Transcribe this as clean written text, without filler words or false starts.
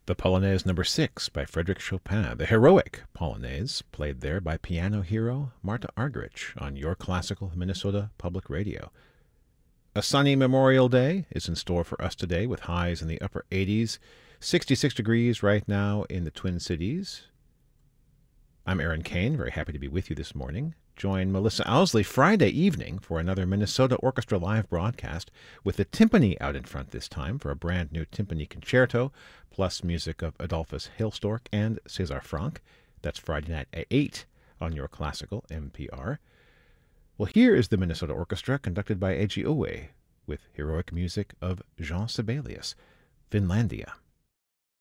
The Polonaise number 6 by Frédéric Chopin, the heroic Polonaise, played there by piano hero Marta Argerich on Your Classical Minnesota Public Radio. A sunny Memorial Day is in store for us today with highs in the upper 80s, 66 degrees right now in the Twin Cities. I'm Aaron Kane, very happy to be with you this morning. Join Melissa Owsley Friday evening for another Minnesota Orchestra live broadcast with the timpani out in front this time for a brand new timpani concerto, plus music of Adolphus Hailstork and César Franck. That's Friday night at 8 on Your Classical MPR. Well, here is the Minnesota Orchestra conducted by Eiji Oe with heroic music of Jean Sibelius, Finlandia.